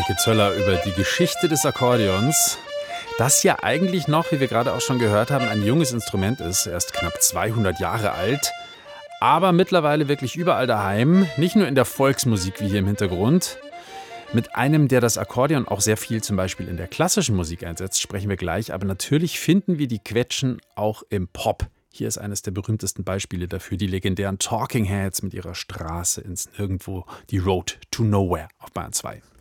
Elke Zöller über die Geschichte des Akkordeons, das ja eigentlich noch, wie wir gerade auch schon gehört haben, ein junges Instrument ist, erst knapp 200 Jahre alt, aber mittlerweile wirklich überall daheim, nicht nur in der Volksmusik wie hier im Hintergrund. Mit einem, der das Akkordeon auch sehr viel zum Beispiel in der klassischen Musik einsetzt, sprechen wir gleich, aber natürlich finden wir die Quetschen auch im Pop. Hier ist eines der berühmtesten Beispiele dafür, die legendären Talking Heads mit ihrer Straße ins Nirgendwo, die Road to Nowhere auf Bayern 2.